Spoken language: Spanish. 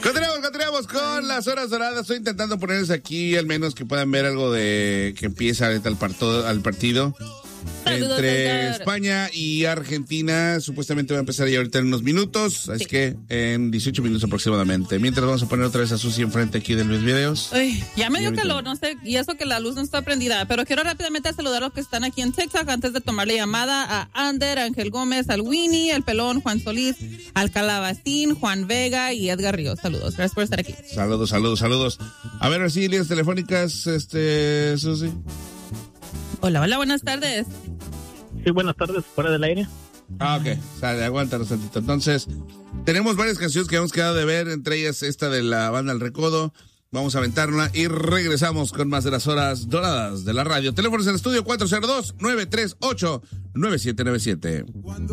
Continuamos con las horas doradas. Estoy intentando ponerles aquí al menos que puedan ver algo de que empieza ahorita al partido entre España y Argentina. Supuestamente va a empezar ya ahorita en unos minutos, así que en 18 minutos aproximadamente. Mientras vamos a poner otra vez a Susi enfrente aquí de los videos. Ay, ya me dio calor, no sé, y eso que la luz no está prendida, pero quiero rápidamente saludar a los que están aquí en TikTok antes de tomar la llamada: a Ander, Ángel Gómez, al Winnie, el Pelón, Juan Solís, al Calabacín, Juan Vega y Edgar Ríos. Saludos, gracias por estar aquí. Saludos. A ver si líneas telefónicas, Susi. Hola, buenas tardes. Sí, buenas tardes, fuera del aire. Ok, sale, aguántanos tantito. Entonces, tenemos varias canciones que hemos quedado de ver, entre ellas esta de la banda El Recodo. Vamos a aventarla y regresamos con más de las horas doradas de la radio. Teléfonos en el estudio 402-938-9797.